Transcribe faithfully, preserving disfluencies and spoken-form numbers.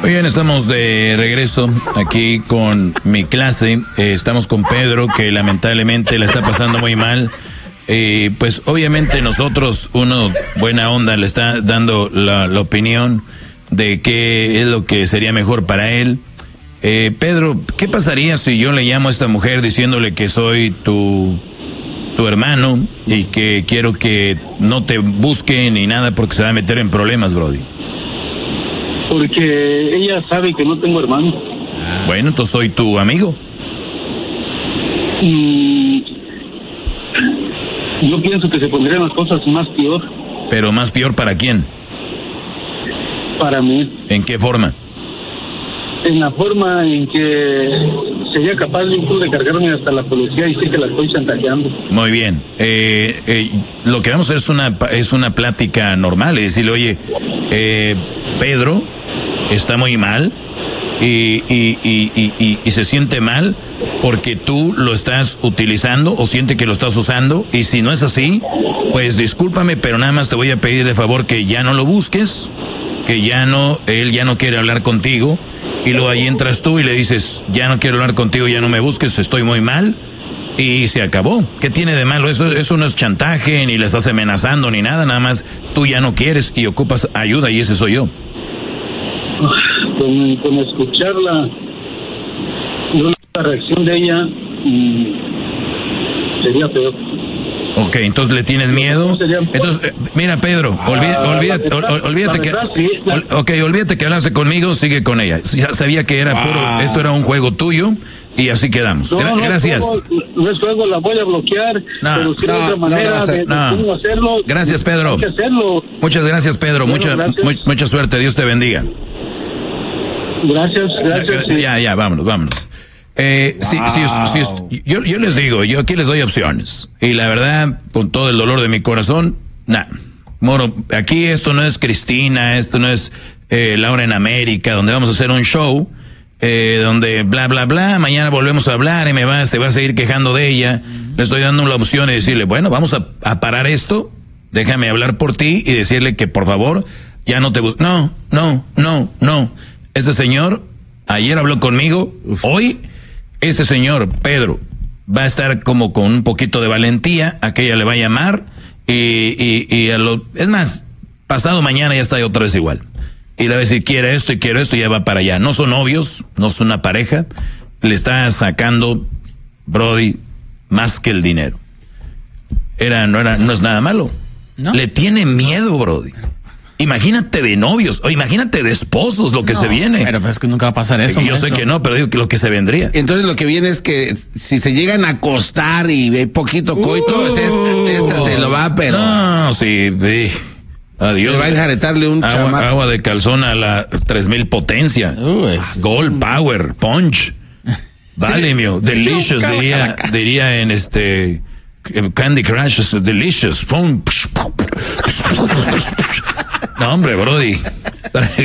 Muy bien, estamos de regreso aquí con mi clase. Eh, estamos con Pedro, que lamentablemente la está pasando muy mal. Eh, pues obviamente nosotros, uno buena onda, le está dando la, la opinión de qué es lo que sería mejor para él. Eh, Pedro, ¿qué pasaría si yo le llamo a esta mujer diciéndole que soy tu, tu hermano y que quiero que no te busque ni nada porque se va a meter en problemas, Brody? Porque ella sabe que no tengo hermano. Bueno, entonces soy tu amigo. Mm, yo pienso que se pondrían las cosas más peor. ¿Pero más peor para quién? Para mí. ¿En qué forma? En la forma en que sería capaz de incluso de cargarme hasta la policía y sé que la estoy chantajeando. Muy bien. Eh, eh, lo que vamos a hacer es una, es una plática normal y decirle, oye, eh, Pedro está muy mal y, y, y, y, y, y se siente mal porque tú lo estás utilizando o siente que lo estás usando, y si no es así, pues discúlpame, pero nada más te voy a pedir de favor que ya no lo busques, que ya no, él ya no quiere hablar contigo, y luego ahí entras tú y le dices, ya no quiero hablar contigo, ya no me busques, estoy muy mal, y se acabó. ¿Qué tiene de malo? Eso, eso no es chantaje, ni le estás amenazando, ni nada, nada más tú ya no quieres y ocupas ayuda, y ese soy yo. Con, con escucharla, la reacción de ella mmm, sería peor. Ok, entonces le tienes miedo. Entonces, eh, mira, Pedro, olvídate, ah, olvídate, verdad, olvídate que, verdad, sí, la... ok, olvídate que hablaste conmigo, sigue con ella. Ya sabía que era wow. puro, esto era un juego tuyo y así quedamos. No, Gra- no gracias. Es juego, no es juego, la voy a bloquear, no, pero si no, hay otra manera no, no, de, no. de cómo hacerlo. Gracias, Pedro. Hay que hacerlo. Muchas gracias, Pedro. Bueno, mucha, gracias. mu- mucha suerte. Dios te bendiga. Gracias, gracias. Ya, sí. ya, ya, vámonos, vámonos. Eh, wow. si, si, si, yo, yo les digo, yo aquí les doy opciones. Y la verdad, con todo el dolor de mi corazón, nada. Moro, aquí esto no es Cristina, esto no es eh, Laura en América, donde vamos a hacer un show, eh, donde bla, bla, bla, mañana volvemos a hablar y me va, se va a seguir quejando de ella. Le estoy dando la opción de decirle, bueno, vamos a, a parar esto, déjame hablar por ti y decirle que por favor, ya no te busques. No, no, no, no. Ese señor ayer habló conmigo, Uf. hoy... Ese señor, Pedro, va a estar como con un poquito de valentía, aquella le va a llamar, y, y, y a lo, es más, pasado mañana ya está otra vez igual. Y le va a decir, quiero esto y quiero esto, y ya va para allá. No son novios, no son una pareja, le está sacando, Brody, más que el dinero. Era, no era, no es nada malo. ¿No? Le tiene miedo, Brody. Imagínate de novios, o imagínate de esposos, lo que no, se viene. Pero pues es que nunca va a pasar eso. Yo maestro. sé que no, pero digo que lo que se vendría. Entonces lo que viene es que si se llegan a acostar y ve poquito coito, uh, esta, esta se lo va, pero... No, sí, sí. Adiós. Se va a enjaretarle un agua, chamaco. Agua de calzón a la tres mil potencia. Uh, es... Gold, power, punch. Vale, mío. Delicious, diría, diría en este... Candy Crush, delicious. No, hombre, Brody.